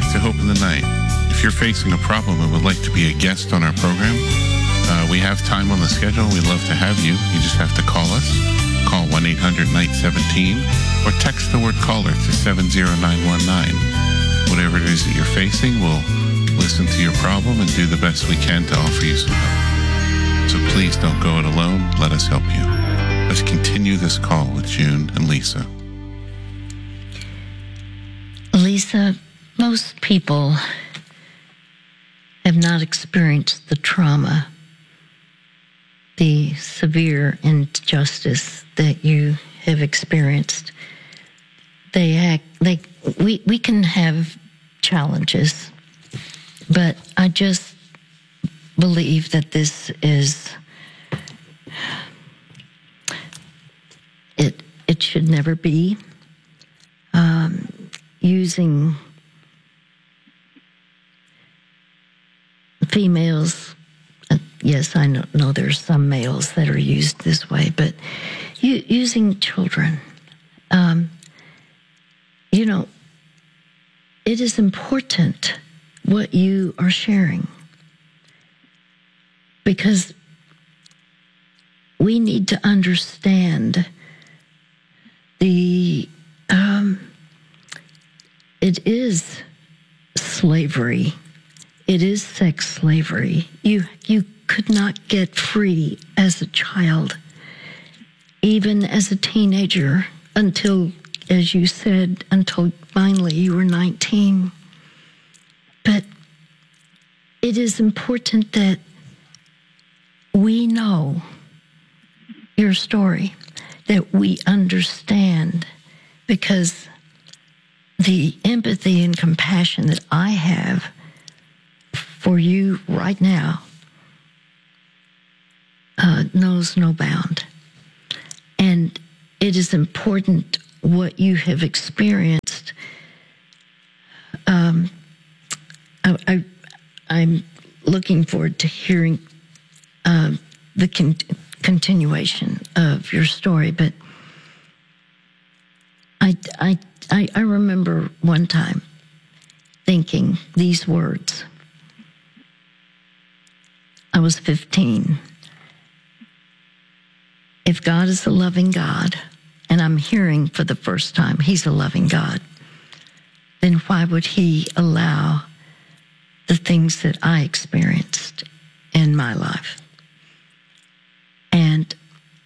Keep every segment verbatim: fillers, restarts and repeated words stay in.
to Hope in the Night. If you're facing a problem and would like to be a guest on our program, uh, we have time on the schedule. We'd love to have you. You just have to call us. Call one eight hundred night seventeen or text the word caller to seven zero nine one nine. Whatever it is that you're facing, we'll listen to your problem and do the best we can to offer you some help. So please don't go it alone. Let us help you. Let's continue this call with June and Lisa. Lisa, most people have not experienced the trauma, the severe injustice that you have experienced. They act, they we we can have challenges, but I just believe that this is it. It should never be um, using females. Uh, yes, I know, know there's some males that are used this way, but you, using children, um, you know, it is important what you are sharing, because we need to understand the, um, it is slavery. It is sex slavery. You you could not get free as a child, even as a teenager, until, as you said, until finally you were nineteen. But it is important that we know your story, that we understand, because the empathy and compassion that I have for you right now uh, knows no bound. And it is important what you have experienced. Um, I, I, I'm looking forward to hearing uh, the con- continuation of your story, but I, I, I, I remember one time thinking these words. I was fifteen. If God is a loving God, and I'm hearing for the first time He's a loving God, then why would He allow the things that I experienced in my life? And,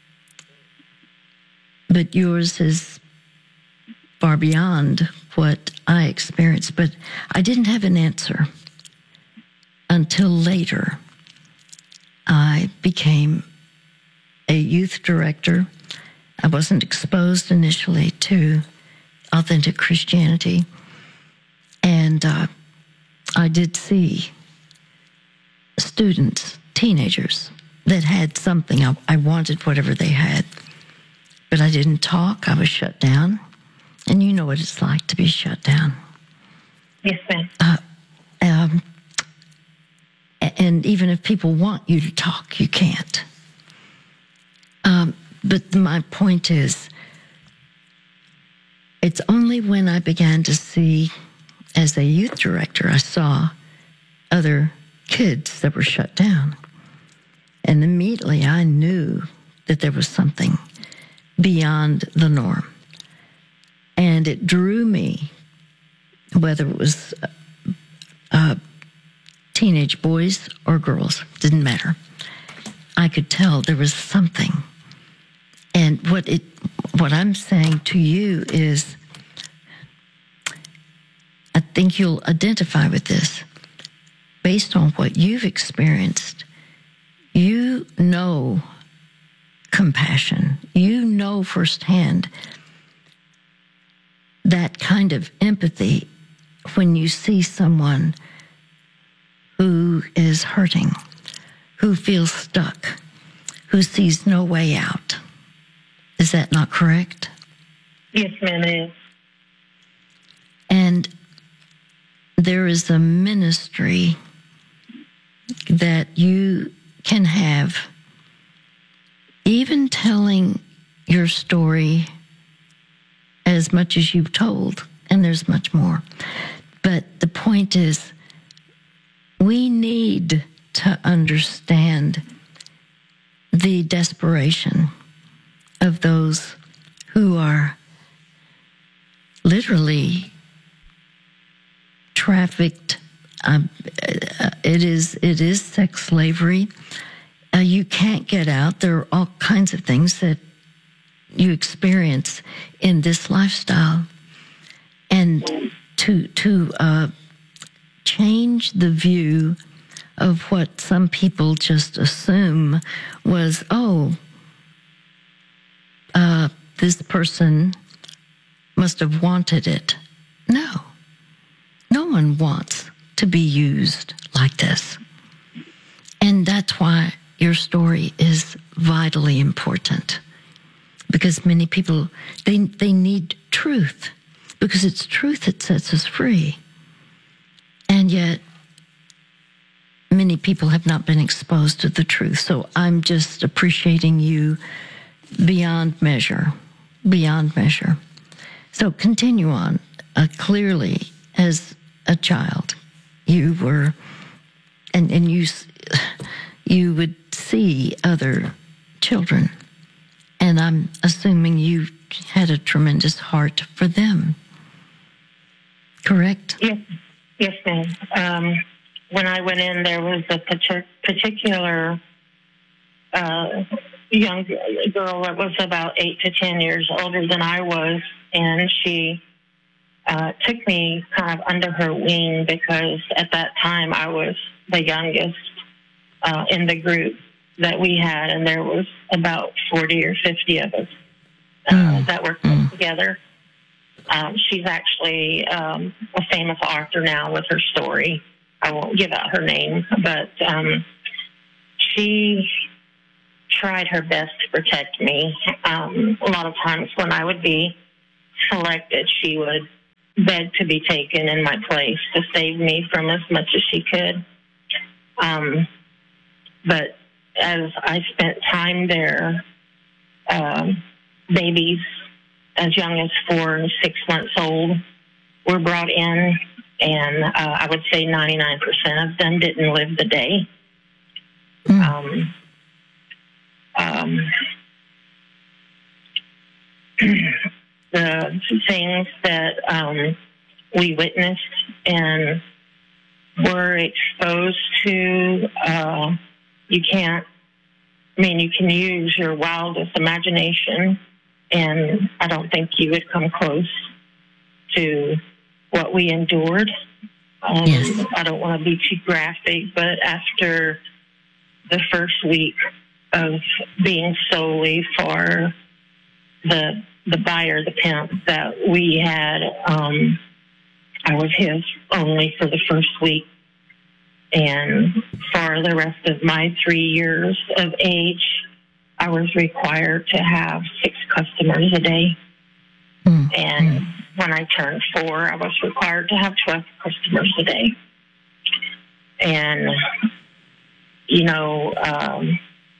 but yours is far beyond what I experienced. But I didn't have an answer until later. I became a youth director. I wasn't exposed initially to authentic Christianity. And uh, I did see students, teenagers, that had something. I, I wanted whatever they had. But I didn't talk. I was shut down. And you know what it's like to be shut down. Yes, ma'am. Uh, um, and even if people want you to talk, you can't. Um, but my point is, it's only when I began to see, as a youth director, I saw other kids that were shut down. And immediately I knew that there was something beyond the norm. And it drew me, whether it was uh, teenage boys or girls, didn't matter. I could tell there was something. And what it, what I'm saying to you is, I think you'll identify with this. Based on what you've experienced, you know compassion. You know firsthand that kind of empathy when you see someone who is hurting, who feels stuck, who sees no way out. Is that not correct? Yes, ma'am, it is. And there is a ministry that you can have, even telling your story as much as you've told, and there's much more. But the point is, we need to understand the desperation of those who are literally trafficked. Um, it is it is sex slavery. Uh, you can't get out. There are all kinds of things that you experience in this lifestyle, and to to uh, change the view of what some people just assume was, oh, uh, this person must have wanted it. No, no one wants to be used like this. And that's why your story is vitally important, because many people, they they need truth, because it's truth that sets us free. And yet, many people have not been exposed to the truth. So I'm just appreciating you beyond measure, beyond measure. So continue on. Uh, clearly, as a child, you were, and, and you, you would see other children. And I'm assuming you had a tremendous heart for them. Correct? Yes, yes, ma'am. Um, when I went in, there was a particular uh, young girl that was about eight to ten years older than I was, and she uh, took me kind of under her wing because at that time I was the youngest uh, in the group that we had, and there was about forty or fifty of us uh, mm. that were mm. together. Um, she's actually um, a famous author now with her story. I won't give out her name, but um, she tried her best to protect me. Um, a lot of times when I would be selected, she would beg to be taken in my place to save me from as much as she could. Um, but as I spent time there, um, babies as young as four and six months old were brought in, and uh, I would say ninety-nine percent of them didn't live the day. Mm. Um, um, the things that um, we witnessed and were exposed to, uh, you can't, I mean, you can use your wildest imagination, and I don't think you would come close to what we endured. Um, yes. I don't want to be too graphic, but after the first week of being solely for the the buyer, the pimp that we had, um, I was his only for the first week. And for the rest of my three years of age, I was required to have six customers a day. Mm. And when I turned four, I was required to have twelve customers a day. And, you know, um,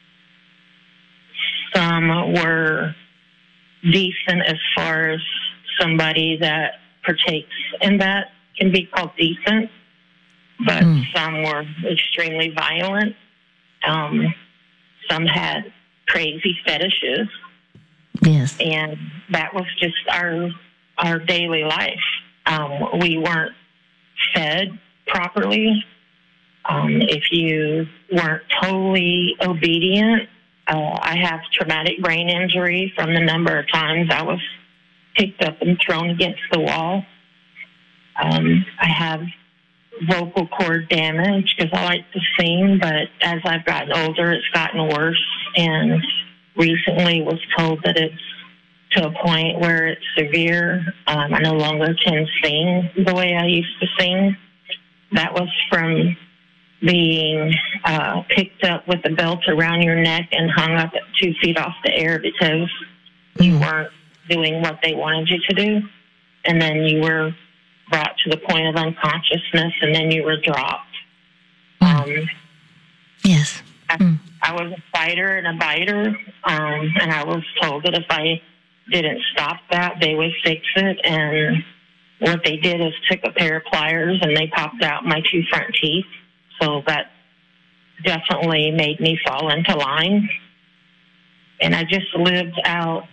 some were decent as far as somebody that partakes in that can be called decent, but mm. some were extremely violent. Um, some had crazy fetishes. Yes. And that was just our our daily life. Um, we weren't fed properly. Um, if you weren't totally obedient, uh, I have traumatic brain injury from the number of times I was picked up and thrown against the wall. Um, I have vocal cord damage because I like to sing, but as I've gotten older, it's gotten worse, and recently was told that it's to a point where it's severe. Um, I no longer can sing the way I used to sing. That was from being uh, picked up with a belt around your neck and hung up at two feet off the air because you weren't doing what they wanted you to do. And then you were brought to the point of unconsciousness, and then you were dropped. Um, yes. I, mm. I was a fighter and a biter, um, and I was told that if I didn't stop that, they would fix it. And what they did is took a pair of pliers and they popped out my two front teeth. So that definitely made me fall into line. And I just lived out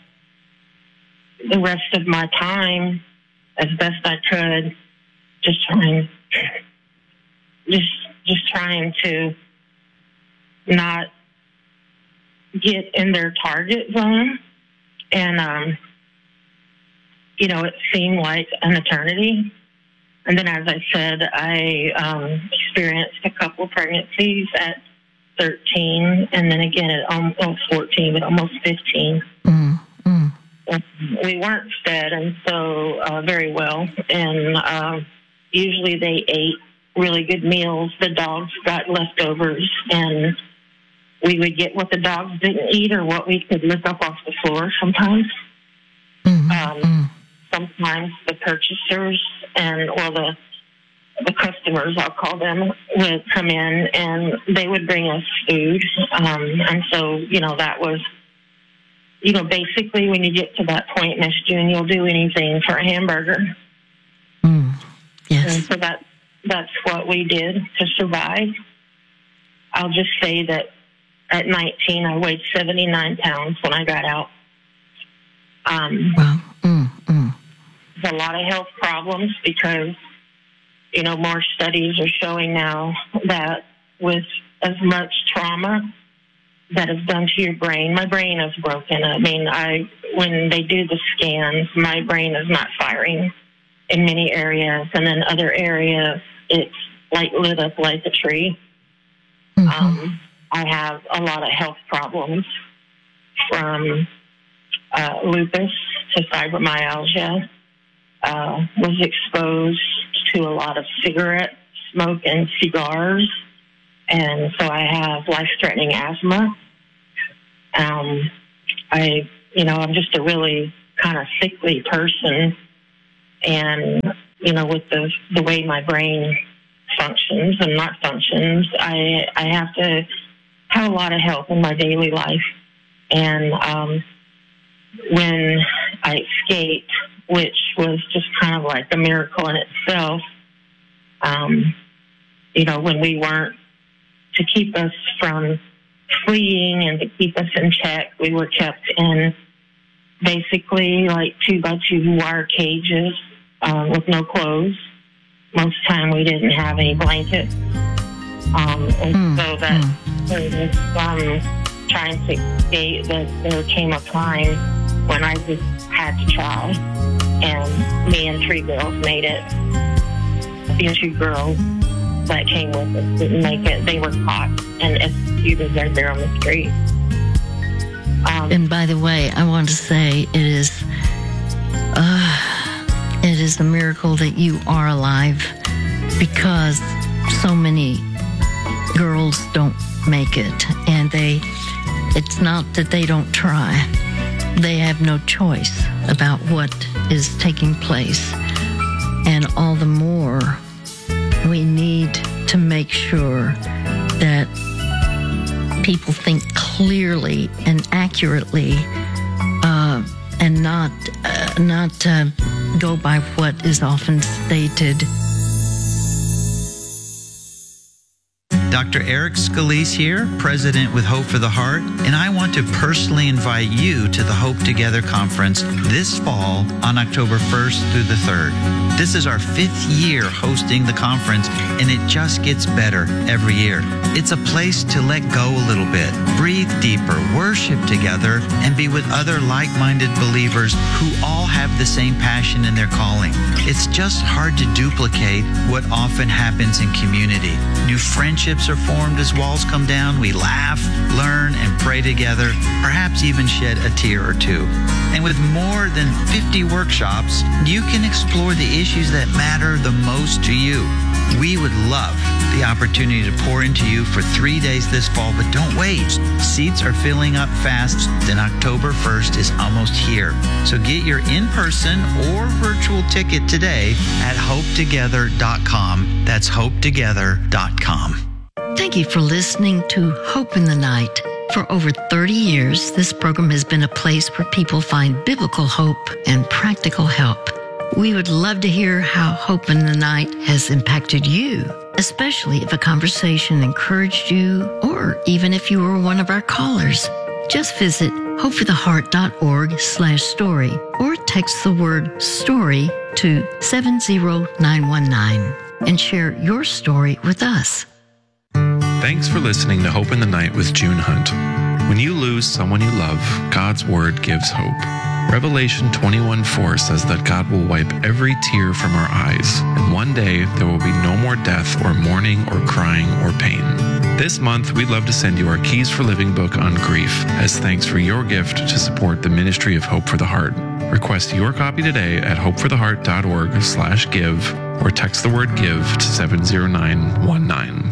the rest of my time as best I could, just trying, just just trying to not get in their target zone. And, um, you know, it seemed like an eternity. And then, as I said, I um, experienced a couple pregnancies at thirteen, and then again at almost fourteen, but almost fifteen. Mm, mm. We weren't fed, and so uh, very well. And uh, usually they ate really good meals. The dogs got leftovers, and we would get what the dogs didn't eat or what we could lick up off the floor sometimes. Mm, um, mm. Sometimes the purchasers and, or the the customers, I'll call them, would come in and they would bring us food. Um, and so, you know, that was, you know, basically when you get to that point, Miss June, you'll do anything for a hamburger. Mm. Yes. And so that that's what we did to survive. I'll just say that at nineteen, I weighed seventy-nine pounds when I got out. Um, wow. Mm, mm. There's a lot of health problems because, you know, more studies are showing now that with as much trauma that is done to your brain, my brain is broken. I mean, I when they do the scans, my brain is not firing in many areas, and then other areas, it's like lit up like a tree. Mm-hmm. Um, I have a lot of health problems from uh, lupus to fibromyalgia. Uh, was exposed to a lot of cigarette smoke and cigars, and so I have life-threatening asthma. Um, I, you know, I'm just a really kind of sickly person, and you know, with the the way my brain functions and not functions, I I have to have a lot of help in my daily life. And um, when I escaped, which was just kind of like a miracle in itself, um, you know, when we weren't, to keep us from fleeing and to keep us in check, we were kept in basically like two by two wire cages uh, with no clothes. Most of the time we didn't have any blankets. Um, and mm, so that mm. um, trying to escape, that there came a time when I just had to try. And me and three girls made it. The two girls that came with us didn't make it. They were caught and executed right there on the street. Um, and by the way, I want to say it is, uh, it is a miracle that you are alive, because so many girls don't make it, and they, it's not that they don't try. They have no choice about what is taking place. And all the more we need to make sure that people think clearly and accurately, uh, and not uh, not uh, go by what is often stated. Doctor Eric Scalise here, President with Hope for the Heart, and I want to personally invite you to the Hope Together Conference this fall on October first through the third. This is our fifth year hosting the conference, and it just gets better every year. It's a place to let go a little bit, breathe deeper, worship together, and be with other like-minded believers who all have the same passion in their calling. It's just hard to duplicate what often happens in community. New friendships are formed as walls come down. We laugh, learn, and pray together, perhaps even shed a tear or two. And with more than fifty workshops, you can explore the issues that matter the most to you. We would love the opportunity to pour into you for three days this fall, but don't wait. Seats are filling up fast, and October first is almost here. So get your in-person or virtual ticket today at hope together dot com. That's hope together dot com. Thank you for listening to Hope in the Night. For over thirty years, this program has been a place where people find biblical hope and practical help. We would love to hear how Hope in the Night has impacted you, especially if a conversation encouraged you or even if you were one of our callers. Just visit hopefortheheart.org slash story or text the word story to seven zero nine one nine and share your story with us. Thanks for listening to Hope in the Night with June Hunt. When you lose someone you love, God's Word gives hope. Revelation twenty-one four says that God will wipe every tear from our eyes, and one day there will be no more death or mourning or crying or pain. This month, we'd love to send you our Keys for Living book on grief as thanks for your gift to support the ministry of Hope for the Heart. Request your copy today at hopefortheheart.org slash give or text the word give to seven zero nine one nine.